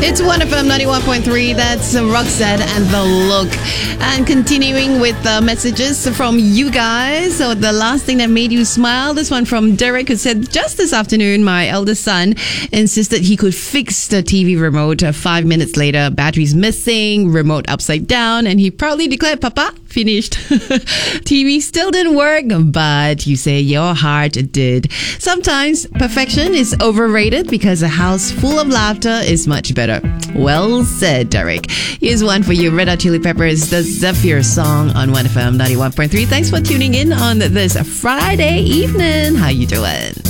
It's 1FM 91.3. That's Roxette and The Look. And continuing with messages from you guys. So the last thing that made you smile, this one from Derek, who said, just this afternoon, my eldest son insisted he could fix the TV remote. 5 minutes later, battery's missing, remote upside down, and he proudly declared, Papa, finished. TV still didn't work, but you say your heart did. Sometimes perfection is overrated because a house full of laughter is much better. Well said, Derek. Here's one for you. Red Hot Chili Peppers, the Zephyr song on 1FM 91.3. Thanks for tuning in on this Friday evening. How you doing?